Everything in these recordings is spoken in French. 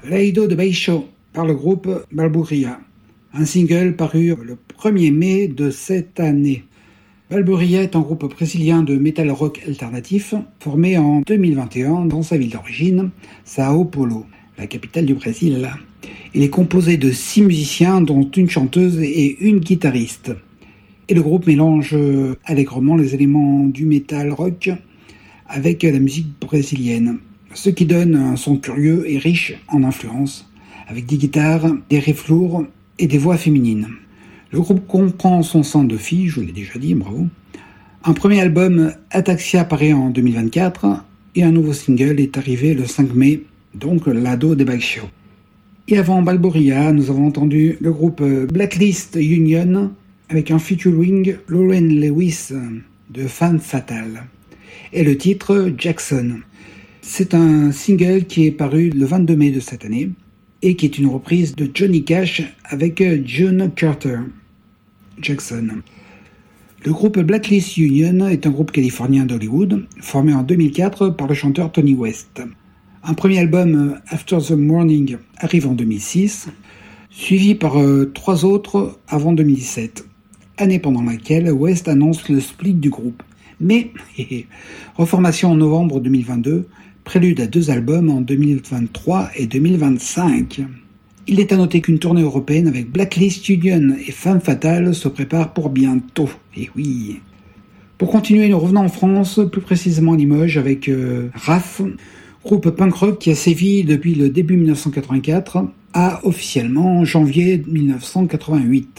Lado de Baixo par le groupe Balbouria, un single paru le 1er mai de cette année. Balbouria est un groupe brésilien de metal rock alternatif formé en 2021 dans sa ville d'origine, Sao Paulo, la capitale du Brésil. Il est composé de 6 musiciens dont une chanteuse et une guitariste. Et le groupe mélange allègrement les éléments du metal rock avec la musique brésilienne, ce qui donne un son curieux et riche en influences, avec des guitares, des riffs lourds et des voix féminines. Le groupe comprend son sein de filles, je l'ai déjà dit, bravo. Un premier album, Ataxia, paraît en 2024 et un nouveau single est arrivé le 5 mai, donc Lado de Baixo. Et avant Balbouria, nous avons entendu le groupe Blacklist Union avec un featuring Lauren Lewis de Femme Fatale et le titre Jackson. C'est un single qui est paru le 22 mai de cette année et qui est une reprise de Johnny Cash avec June Carter. Jackson. Le groupe Blacklist Union est un groupe californien d'Hollywood formé en 2004 par le chanteur Tony West. Un premier album, After the Morning, arrive en 2006, suivi par 3 autres avant 2017, année pendant laquelle West annonce le split du groupe. Mais, reformation en novembre 2022, prélude à 2 albums en 2023 et 2025. Il est à noter qu'une tournée européenne avec Blacklist Union et Femme Fatale se prépare pour bientôt. Et oui. Pour continuer, nous revenons en France, plus précisément à Limoges, avec RAF, groupe punk rock qui a sévi depuis le début 1984 à officiellement janvier 1988.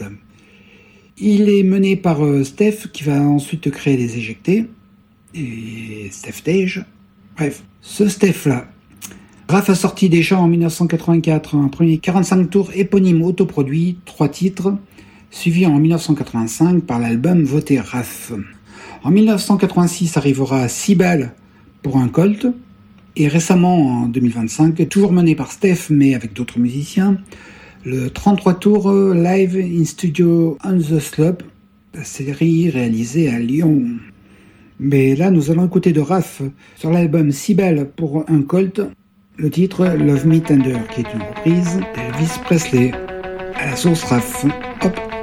Il est mené par Steph, qui va ensuite créer les Éjectés, et Steph Tage. Bref, ce Steph-là. RAF a sorti déjà en 1984 un premier 45 tours éponyme autoproduit, 3 titres, suivi en 1985 par l'album Voté RAF. En 1986 arrivera 6 balles pour un Colt, et récemment en 2025, toujours mené par Steph mais avec d'autres musiciens, le 33 tours Live in Studio on the Slope, la série réalisée à Lyon. Mais là, nous allons écouter de RAF sur l'album 6 balles pour un Colt, le titre Love Me Tender, qui est une reprise d'Elvis Presley à la sauce RAF. Hop.